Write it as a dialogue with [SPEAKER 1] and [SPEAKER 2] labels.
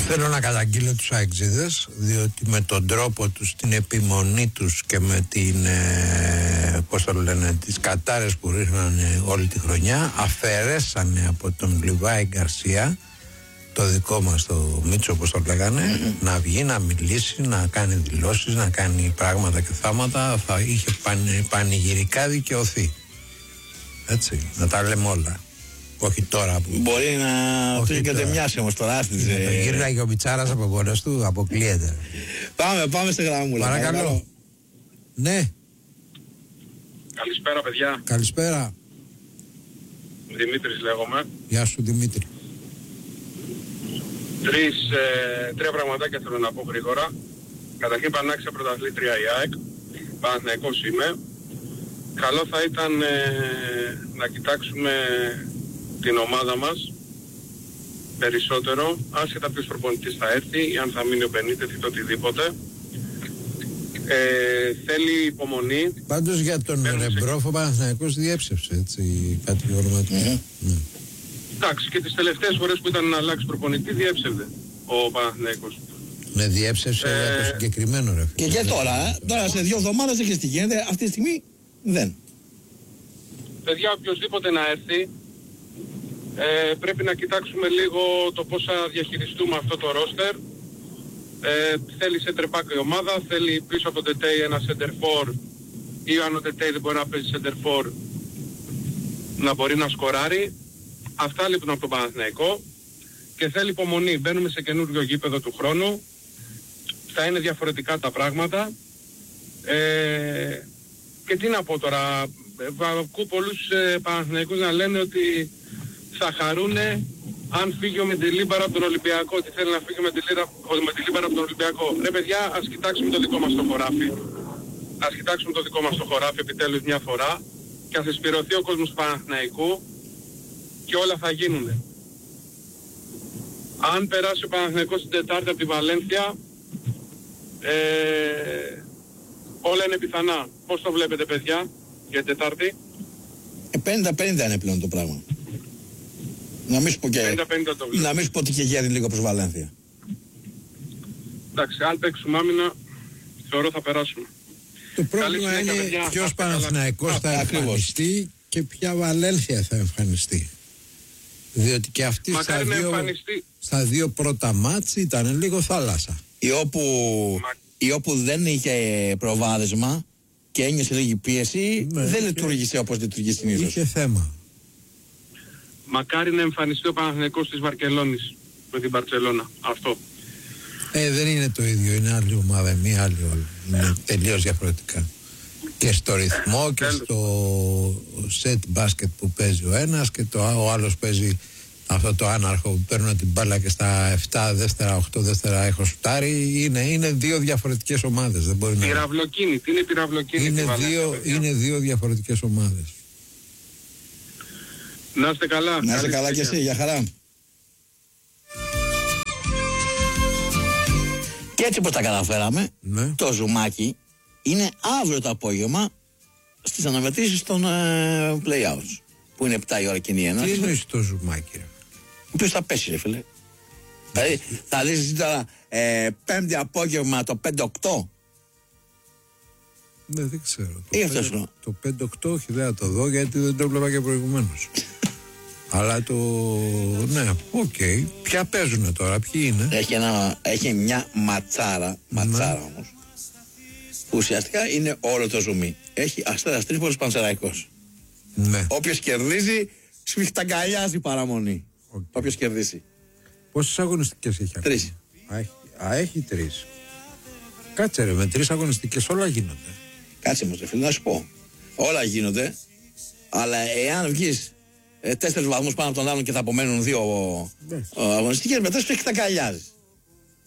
[SPEAKER 1] Θέλω να καταγγείλω τους αεξίδες, διότι με τον τρόπο τους, την επιμονή τους και με την πώς το λένε, τις κατάρες που ρίχνανε όλη τη χρονιά, αφαιρέσανε από τον Λιβάη Γκαρσία, το δικό μας το Μίτσο όπως το λέγανε, να βγει, να μιλήσει, να κάνει δηλώσεις, να κάνει πράγματα και θάματα. Θα είχε πανηγυρικά δικαιωθεί. Έτσι, να τα λέμε όλα. Όχι τώρα που...
[SPEAKER 2] Μπορεί να του κατεμιάσει όμως τώρα.
[SPEAKER 1] Γύρναγε ο Μιτσάρας από μόνος του, αποκλείεται.
[SPEAKER 2] Πάμε στη γραμμούλα.
[SPEAKER 1] Παρακαλώ. Ναι.
[SPEAKER 3] Καλησπέρα παιδιά.
[SPEAKER 1] Καλησπέρα.
[SPEAKER 3] Δημήτρης λέγομαι.
[SPEAKER 1] Γεια σου Δημήτρη.
[SPEAKER 3] Τρία πραγματάκια θέλω να πω γρήγορα. Καταρχήν Πανάξια πρωταθλήτρια η ΑΕΚ. Παναθηναϊκός είμαι. Καλό θα ήταν να κοιτάξουμε την ομάδα μας περισσότερο, άσχετα ποιος προπονητής θα έρθει ή αν θα μείνει ο Μπενίτεθ ή το οτιδήποτε. Θέλει υπομονή.
[SPEAKER 1] Πάντως για τον Ρεμπρόφ ο Παναθηναϊκός διέψευσε έτσι κατηγορηματικά.
[SPEAKER 3] Εντάξει, και τις τελευταίες φορές που ήταν να αλλάξει προπονητή διέψευε ο Παναθηναϊκός.
[SPEAKER 1] Ναι, διέψευσε για το συγκεκριμένο ρε.
[SPEAKER 2] Και τώρα σε 2 εβδομάδες έχεις τι γίνεται, αυτή τη στιγμή δεν.
[SPEAKER 3] Παιδιά, οποιοσδήποτε να έρθει, πρέπει να κοιτάξουμε λίγο το πώς θα διαχειριστούμε αυτό το ρόστερ. Θέλει center back η ομάδα, θέλει πίσω από τον Τετέι ένα center for, ή αν ο Τετέι δεν μπορεί να παίζει center for, να μπορεί να σκοράρει. Αυτά λείπουν από τον Παναθηναϊκό και θέλει υπομονή. Μπαίνουμε σε καινούργιο γήπεδο του χρόνου, θα είναι διαφορετικά τα πράγματα. Και τι να πω τώρα, ακούω πολλούς Παναθηναϊκούς να λένε ότι θα χαρούνε αν φύγει ο Μεντιλίμπαρα από τον Ολυμπιακό, ότι θέλει να φύγει ο Μεντιλίμπαρα από τον Ολυμπιακό. Ρε παιδιά, ας κοιτάξουμε το δικό μας το χωράφι. Ας κοιτάξουμε το δικό μας το χωράφι επιτέλους μια φορά και ας εσπυρωθεί ο κόσμος του Παναθηναϊκού και όλα θα γίνουνε. Αν περάσει ο Παναθηναϊκός την Τετάρτη από τη Βαλένθια, όλα είναι πιθανά. Πώς το βλέπετε παιδιά για την Τετάρτη?
[SPEAKER 2] 50-50 είναι πλέον το πράγμα. Να μην σου πω και, να μην σου πω ότι και γέρνει λίγο προς Βαλένθια.
[SPEAKER 3] Εντάξει, αν παίξουμε άμυνα, θεωρώ θα περάσουμε.
[SPEAKER 1] Το πρόβλημα είναι ποιος Παναθηναϊκός θα εμφανιστεί και ποια Βαλένθια θα εμφανιστεί. Διότι και αυτή στα 2 πρώτα μάτς ήταν λίγο θάλασσα.
[SPEAKER 2] Η όπου δεν είχε προβάδισμα και ένιωσε λίγη πίεση, δεν λειτουργήσε όπως λειτουργεί συνήθως.
[SPEAKER 1] Είχε θέμα.
[SPEAKER 3] Μακάρι να εμφανιστεί ο Παναθηναϊκός της Βαρκελόνης με την Μπαρτσελώνα. Αυτό.
[SPEAKER 1] Δεν είναι το ίδιο, είναι άλλη ομάδα, μία άλλη όλη. Είναι τελείως διαφορετικά. Και στο ρυθμό και στο σετ μπάσκετ που παίζει ο ένας και ο άλλος παίζει αυτό το άναρχο που παίρνουν την μπάλα και στα 7 δεύτερα, 8 δεύτερα έχω σουτάρει. Είναι 2 διαφορετικές ομάδες. Δεν μπορεί
[SPEAKER 3] πυραυλοκίνητη, είναι πυραυλοκίνητη.
[SPEAKER 1] Είναι 2 διαφορετικές ομάδες.
[SPEAKER 3] Να είστε καλά.
[SPEAKER 2] Να είστε καλά και εσύ, για χαρά. Και έτσι πως τα καταφέραμε, το ζουμάκι είναι αύριο το απόγευμα στις αναμετρήσεις των play-outs, που είναι 7 η ώρα κοινή έναρξη.
[SPEAKER 1] Τι εννοείς το ζουμάκι ρε?
[SPEAKER 2] Ποιος θα πέσει ρε φίλε? Δηλαδή θα δεις εσύ τώρα 5η απόγευμα το 5-8.
[SPEAKER 1] Ναι, δεν ξέρω. Το 5-8 όχι, δεν θα το δω γιατί δεν το έβλεπα και προηγουμένως. Αλλά ναι, οκ. Ποια παίζουνε τώρα, ποιοι είναι?
[SPEAKER 2] Έχει μια ματσάρα όμως, που ουσιαστικά είναι όλο το ζουμί. Έχει Αστέρας Τρίπολης Πανσεραϊκός.
[SPEAKER 1] Ναι.
[SPEAKER 2] Όποιος κερδίζει σφιχταγκαλιάζει παραμονή. Όποιος κερδίσει.
[SPEAKER 1] Πόσες αγωνιστικές έχει αυτή?
[SPEAKER 2] 3.
[SPEAKER 1] Έχει 3. Κάτσε ρε, με 3 αγωνιστικές όλα γίνονται.
[SPEAKER 2] Κάτσε μας ρε φίλε, να σου πω. Όλα γίνονται, αλλά εάν βγεις 4 βαθμούς πάνω από τον άλλον και θα απομένουν 2 αγωνιστικές, μετά σφιχταγκαλιάζεις.